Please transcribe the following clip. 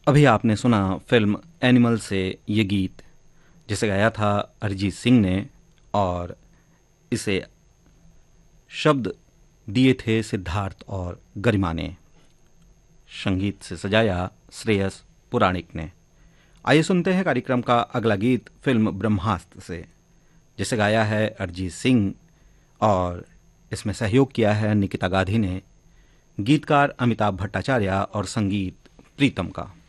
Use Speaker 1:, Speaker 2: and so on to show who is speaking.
Speaker 1: अभी आपने सुना फिल्म एनिमल से ये गीत, जिसे गाया था अरिजीत सिंह ने, और इसे शब्द दिए थे सिद्धार्थ और गरिमा ने। संगीत से सजाया श्रेयस पुराणिक ने। आइए सुनते हैं कार्यक्रम का अगला गीत फिल्म ब्रह्मास्त्र से, जिसे गाया है अरिजीत सिंह और इसमें सहयोग किया है निकिता गाधी ने। गीतकार अमिताभ भट्टाचार्य और संगीत प्रीतम का।